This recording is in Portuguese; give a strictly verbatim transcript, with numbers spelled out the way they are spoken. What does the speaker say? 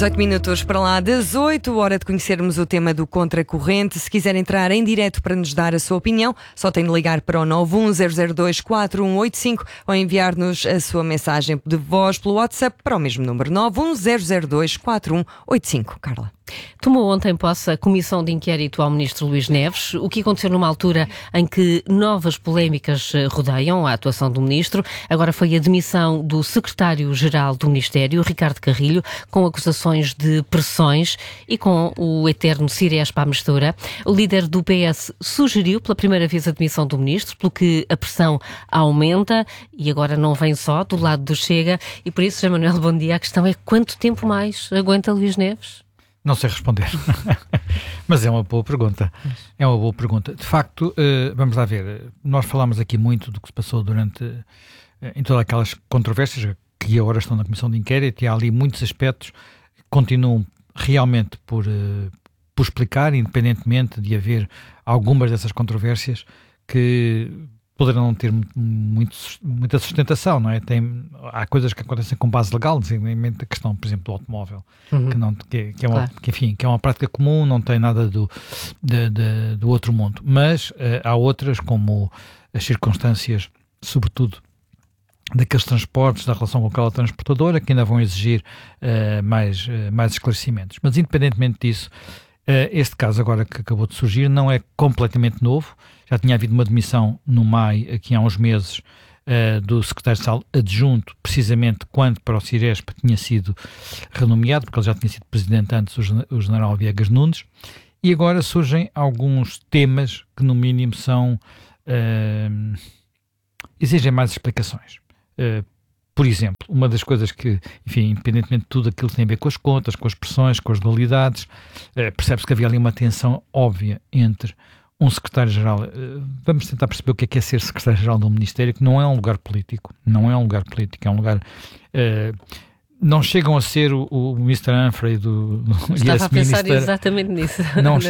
dezoito minutos para lá das oito, hora de conhecermos o tema do Contracorrente. Se quiser entrar em direto para nos dar a sua opinião, só tem de ligar para o nove um zero zero dois quatro um oito cinco ou enviar-nos a sua mensagem de voz pelo WhatsApp para o mesmo número, nove um zero zero dois quatro um oito cinco. Carla. Tomou ontem posse a Comissão de Inquérito ao Ministro Luís Neves, o que aconteceu numa altura em que novas polémicas rodeiam a atuação do Ministro. Agora foi a demissão do Secretário-Geral do Ministério, Ricardo Carrilho, com acusações de pressões e com o eterno Cirespa à mistura. O líder do P S sugeriu pela primeira vez a demissão do Ministro, pelo que a pressão aumenta e agora não vem só do lado do Chega. E por isso, José Manuel, bom dia. A questão é quanto tempo mais aguenta Luís Neves? Não sei responder, mas é uma boa pergunta. É uma boa pergunta. De facto, uh, vamos lá ver, nós falámos aqui muito do que se passou durante, uh, em todas aquelas controvérsias que agora estão na Comissão de Inquérito, e há ali muitos aspectos que continuam realmente por, uh, por explicar, independentemente de haver algumas dessas controvérsias que poderão não ter muito, muita sustentação, não é? Tem, há coisas que acontecem com base legal, designadamente a questão, por exemplo, do automóvel, uhum. que, não, que, que, é uma, claro. que, enfim, que é uma prática comum, não tem nada do, de, de, do outro mundo. Mas uh, há outras, como as circunstâncias, sobretudo, daqueles transportes, da relação com aquela transportadora, que ainda vão exigir uh, mais, uh, mais esclarecimentos. Mas, independentemente disso, Uh, este caso agora que acabou de surgir não é completamente novo. Já tinha havido uma demissão no M A I, aqui há uns meses, uh, do secretário-geral adjunto, precisamente quando para o Cirespa tinha sido renomeado, porque ele já tinha sido presidente antes, o, o general Viegas Nunes. E agora surgem alguns temas que, no mínimo, são uh, exigem mais explicações. Uh, Por exemplo, uma das coisas que, enfim, independentemente de tudo aquilo que tem a ver com as contas, com as pressões, com as dualidades, eh, percebe-se que havia ali uma tensão óbvia entre um secretário-geral. Eh, vamos tentar perceber o que é que é ser secretário-geral de um ministério, que não é um lugar político, não é um lugar político, é um lugar... Eh, não chegam a ser o, o mister Humphrey do... do Estava yes a pensar minister, exatamente nisso. Não